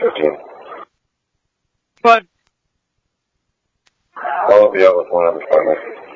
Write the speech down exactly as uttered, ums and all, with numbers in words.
fifteen. But Oh, yeah, with one other partner.